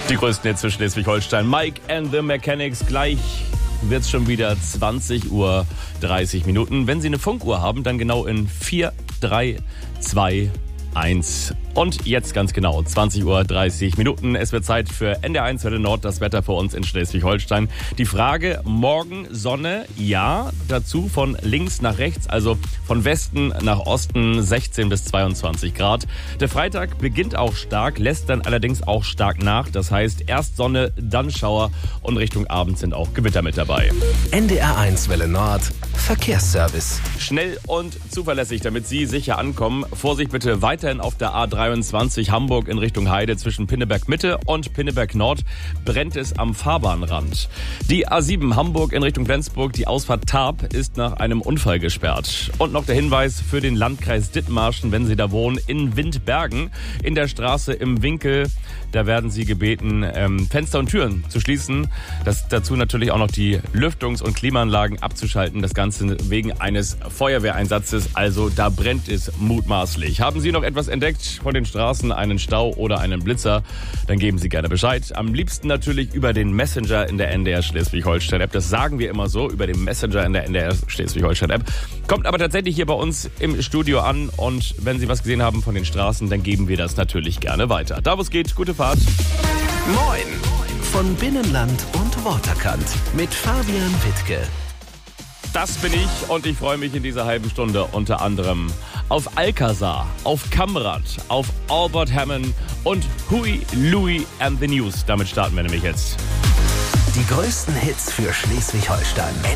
Die größten Hits für Schleswig-Holstein. Mike and the Mechanics. Gleich wird es schon wieder 20:30 Uhr. Wenn Sie eine Funkuhr haben, dann genau in 4, 3, 2, 1. Und jetzt ganz genau 20:30 Uhr. Es wird Zeit für NDR1 Welle Nord, das Wetter für uns in Schleswig-Holstein. Die Frage, morgen Sonne, ja. Dazu von links nach rechts, also von Westen nach Osten 16 bis 22 Grad. Der Freitag beginnt auch stark, lässt dann allerdings auch stark nach. Das heißt, erst Sonne, dann Schauer und Richtung Abend sind auch Gewitter mit dabei. NDR1 Welle Nord, Verkehrsservice. Schnell und zuverlässig, damit Sie sicher ankommen. Vorsicht bitte weiterhin auf der A23 Hamburg in Richtung Heide zwischen Pinneberg Mitte und Pinneberg Nord brennt es am Fahrbahnrand. Die A7 Hamburg in Richtung Flensburg, die Ausfahrt Tarp ist nach einem Unfall gesperrt. Und noch der Hinweis für den Landkreis Dithmarschen, wenn Sie da wohnen, in Windbergen in der Straße im Winkel. Da werden Sie gebeten, Fenster und Türen zu schließen. Dazu natürlich auch noch die Lüftungs- und Klimaanlagen abzuschalten. Das Ganze wegen eines Feuerwehreinsatzes. Also da brennt es mutmaßlich. Haben Sie noch etwas entdeckt von den Straßen, einen Stau oder einen Blitzer? Dann geben Sie gerne Bescheid. Am liebsten natürlich über den Messenger in der NDR Schleswig-Holstein-App. Das sagen wir immer so, über den Messenger in der NDR Schleswig-Holstein-App. Kommt aber tatsächlich hier bei uns im Studio an. Und wenn Sie was gesehen haben von den Straßen, dann geben wir das natürlich gerne weiter. Da wo es geht, gute Fahrt. Moin von Binnenland und Waterkant mit Fabian Wittke. Das bin ich und ich freue mich in dieser halben Stunde unter anderem auf Alcazar, auf Kamrat, auf Albert Hammond und Huey, Louie and the News. Damit starten wir nämlich jetzt. Die größten Hits für Schleswig-Holstein.